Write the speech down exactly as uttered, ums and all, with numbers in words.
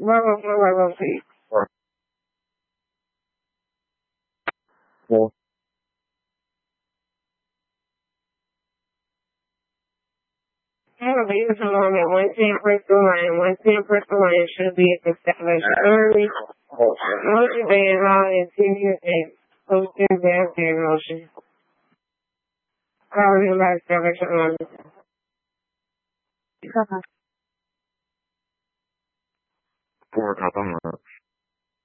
Vamos, vamos, vamos, sí. Well, Have a use along at one ten Bristol Line. one ten Bristol Line should be established early. Motion being law and continue and posting back their motion. Calling him back establishment on four o'clock on